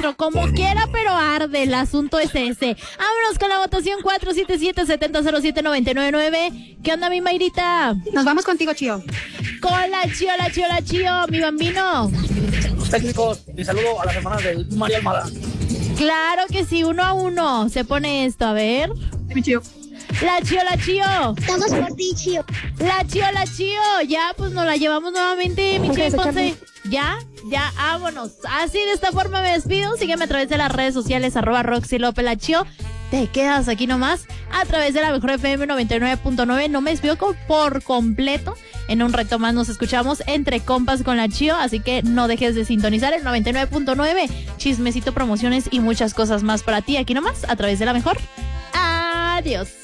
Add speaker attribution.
Speaker 1: maestro. Como quiera, pero arde. El asunto es ese. Vámonos con la votación 477-7007-999. ¿Qué onda, mi Mayrita?
Speaker 2: Nos vamos contigo, Chío.
Speaker 1: Con la Chío, mi bambino.
Speaker 3: Los técnicos, y saludo a las hermanas de María Almada.
Speaker 1: Claro que sí, 1-1. Se pone esto, a ver.
Speaker 2: Mi Chío.
Speaker 1: La Chío.
Speaker 4: Estamos por ti, Chío.
Speaker 1: La Chío. Ya, pues nos la llevamos nuevamente, mi Chío Ponce. Ya, vámonos. Así de esta forma me despido. Sígueme a través de las redes sociales, @Roxy López La Chío. Te quedas aquí nomás a través de la mejor FM 99.9. No me despido por completo. En un reto más nos escuchamos entre compas con la Chío. Así que no dejes de sintonizar el 99.9. Chismecito, promociones y muchas cosas más para ti aquí nomás a través de la mejor. Adiós.